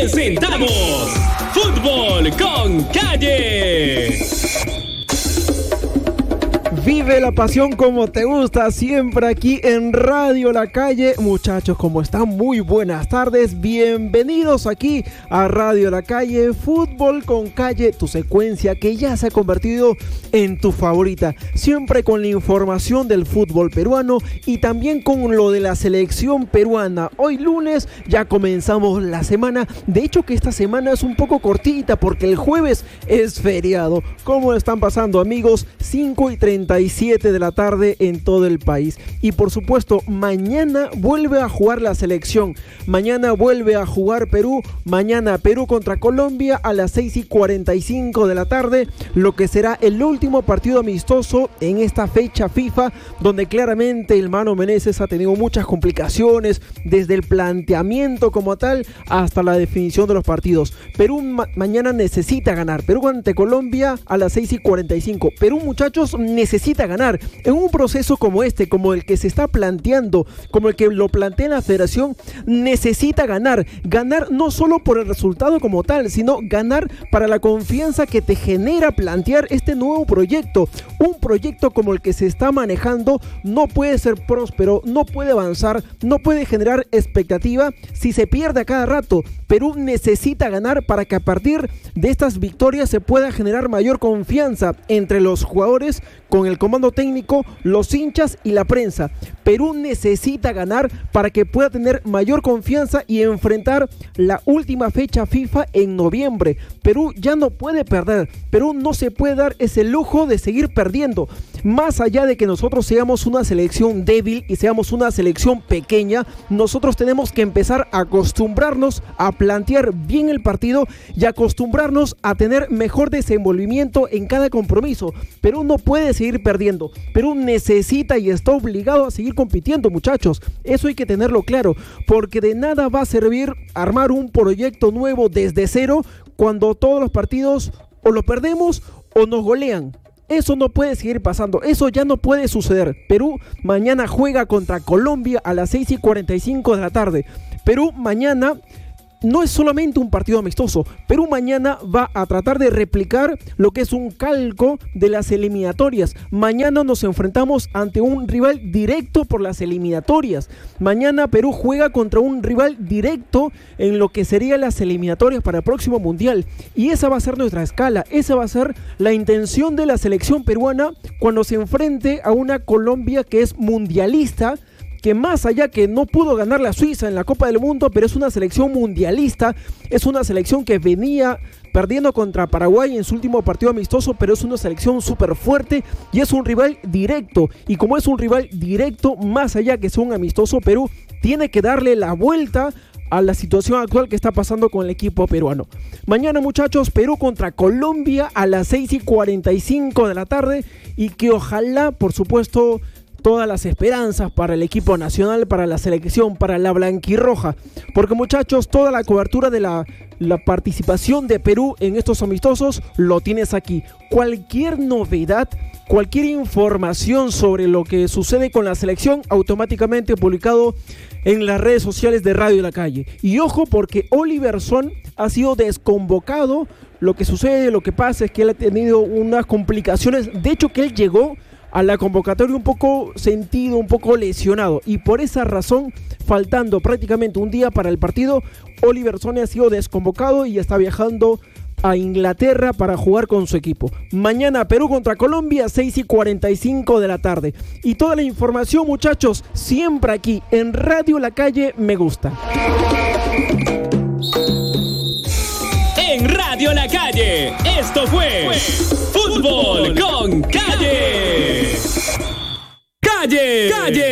presentamos Fútbol con Calle. Vive la pasión como te gusta, siempre aquí en Radio La Calle. Muchachos, ¿cómo están? Muy buenas tardes, bienvenidos aquí a Radio La Calle, Fútbol con Calle, tu secuencia que ya se ha convertido en tu favorita. Siempre con la información del fútbol peruano y también con lo de la selección peruana. Hoy lunes ya comenzamos la semana, de hecho que esta semana es un poco cortita porque el jueves es feriado. ¿Cómo están pasando, amigos? 5:37 de la tarde en todo el país. Y por supuesto, mañana vuelve a jugar la selección. Mañana vuelve a jugar Perú. Mañana Perú contra Colombia a las 6:45 de la tarde. Lo que será el último partido amistoso en esta fecha FIFA, donde claramente el Mano Menezes ha tenido muchas complicaciones, desde el planteamiento como tal hasta la definición de los partidos. Perú mañana necesita ganar. Perú ante Colombia a las 6:45. Perú, muchachos, necesita ganar en un proceso como este, como el que se está planteando, como el que lo plantea la federación. Necesita ganar no solo por el resultado como tal, sino ganar para la confianza que te genera plantear este nuevo proyecto. Un proyecto como el que se está manejando no puede ser próspero, no puede avanzar, no puede generar expectativa si se pierde a cada rato. Perú necesita ganar para que a partir de estas victorias se pueda generar mayor confianza entre los jugadores, con el comando técnico, los hinchas y la prensa. Perú necesita ganar para que pueda tener mayor confianza y enfrentar la última fecha FIFA en noviembre. Perú ya no puede perder. Perú no se puede dar ese lujo de seguir perdiendo. Más allá de que nosotros seamos una selección débil y seamos una selección pequeña, nosotros tenemos que empezar a acostumbrarnos a plantear bien el partido y acostumbrarnos a tener mejor desenvolvimiento en cada compromiso. Perú no puede seguir perdiendo. Perú necesita y está obligado a seguir compitiendo, muchachos. Eso hay que tenerlo claro, porque de nada va a servir armar un proyecto nuevo desde cero cuando todos los partidos o lo perdemos o nos golean. Eso no puede seguir pasando, eso ya no puede suceder. Perú mañana juega contra Colombia a las 6:45 de la tarde. Perú mañana no es solamente un partido amistoso. Perú mañana va a tratar de replicar lo que es un calco de las eliminatorias. Mañana nos enfrentamos ante un rival directo por las eliminatorias. Mañana Perú juega contra un rival directo en lo que serían las eliminatorias para el próximo mundial. Y esa va a ser nuestra escala, esa va a ser la intención de la selección peruana cuando se enfrente a una Colombia que es mundialista, que más allá que no pudo ganar la Suiza en la Copa del Mundo, pero es una selección mundialista, es una selección que venía perdiendo contra Paraguay en su último partido amistoso, pero es una selección súper fuerte y es un rival directo. Y como es un rival directo, más allá que sea un amistoso, Perú tiene que darle la vuelta a la situación actual que está pasando con el equipo peruano. Mañana, muchachos, Perú contra Colombia a las 6:45 de la tarde, y que ojalá, por supuesto, todas las esperanzas para el equipo nacional, para la selección, para la blanquirroja. Porque, muchachos, toda la cobertura de la participación de Perú en estos amistosos lo tienes aquí. Cualquier novedad, cualquier información sobre lo que sucede con la selección, automáticamente publicado en las redes sociales de Radio La Calle. Y ojo, porque Oliver Son ha sido desconvocado. Lo que sucede, lo que pasa es que él ha tenido unas complicaciones. De hecho, que él llegó a la convocatoria un poco sentido, un poco lesionado, y por esa razón, faltando prácticamente un día para el partido, Oliver Son ha sido desconvocado y está viajando a Inglaterra para jugar con su equipo. Mañana Perú contra Colombia, 6:45 de la tarde. Y toda la información, muchachos, siempre aquí en Radio La Calle Me Gusta. En Radio La Calle, esto fue Fútbol con Calle. Calle.